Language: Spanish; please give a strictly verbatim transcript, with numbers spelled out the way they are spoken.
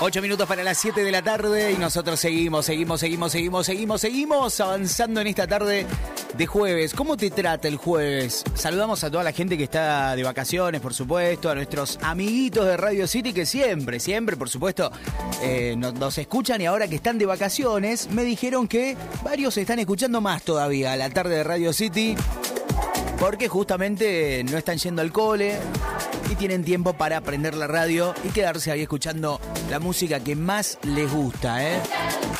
Ocho minutos para las siete de la tarde y nosotros seguimos, seguimos, seguimos, seguimos, seguimos, seguimos avanzando en esta tarde de jueves. ¿Cómo te trata el jueves? Saludamos a toda la gente que está de vacaciones, por supuesto, a nuestros amiguitos de Radio City que siempre, siempre, por supuesto, eh, nos, nos escuchan, y ahora que están de vacaciones me dijeron que varios están escuchando más todavía a la tarde de Radio City porque justamente no están yendo al cole y tienen tiempo para prender la radio y quedarse ahí escuchando la música que más les gusta, ¿eh?